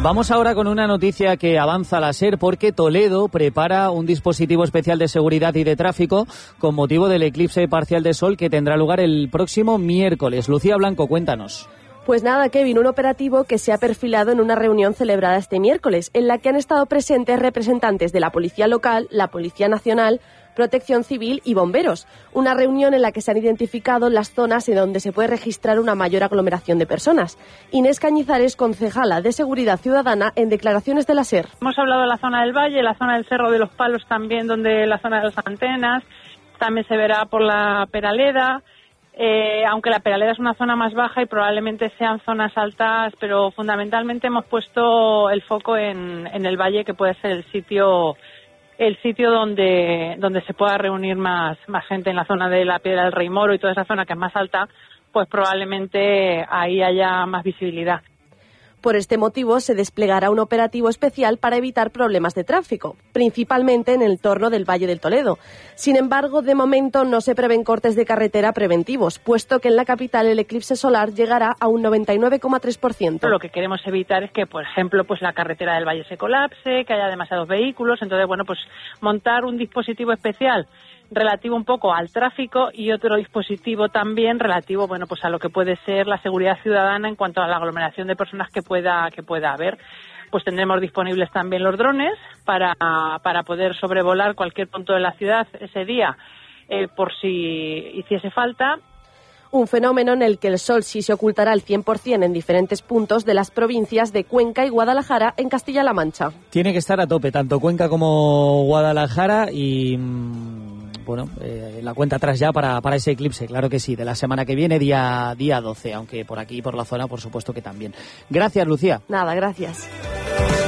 Vamos ahora con una noticia que avanza la SER, porque Toledo prepara un dispositivo especial de seguridad y de tráfico con motivo del eclipse parcial de sol que tendrá lugar el próximo miércoles. Lucía Blanco, cuéntanos. Pues nada, Kevin, un operativo que se ha perfilado en una reunión celebrada este miércoles, en la que han estado presentes representantes de la Policía Local, la Policía Nacional, Protección Civil y bomberos. Una reunión en la que se han identificado las zonas en donde se puede registrar una mayor aglomeración de personas. Inés Cañizares, concejala de Seguridad Ciudadana, en declaraciones de la SER. Hemos hablado de la zona del Valle, la zona del Cerro de los Palos también, donde la zona de las antenas, también se verá por la Peraleda. Aunque la Peraleda es una zona más baja y probablemente sean zonas altas, pero fundamentalmente hemos puesto el foco en el Valle, que puede ser el sitio donde se pueda reunir más gente. En la zona de la Piedra del Rey Moro y toda esa zona que es más alta, pues probablemente ahí haya más visibilidad. Por este motivo se desplegará un operativo especial para evitar problemas de tráfico, principalmente en el entorno del Valle del Toledo. Sin embargo, de momento no se prevén cortes de carretera preventivos, puesto que en la capital el eclipse solar llegará a un 99,3%. Lo que queremos evitar es que, por ejemplo, pues la carretera del Valle se colapse, que haya demasiados vehículos. Entonces, bueno, pues montar un dispositivo especial relativo un poco al tráfico y otro dispositivo también relativo, bueno, pues a lo que puede ser la seguridad ciudadana en cuanto a la aglomeración de personas que pueda haber. Pues tendremos disponibles también los drones para poder sobrevolar cualquier punto de la ciudad ese día, por si hiciese falta. Un fenómeno en el que el sol sí se ocultará al 100% en diferentes puntos de las provincias de Cuenca y Guadalajara en Castilla-La Mancha. Tiene que estar a tope, tanto Cuenca como Guadalajara, y la cuenta atrás ya para ese eclipse, claro que sí, de la semana que viene, día 12, aunque por aquí, por la zona, por supuesto que también. Gracias, Lucía. Nada, gracias.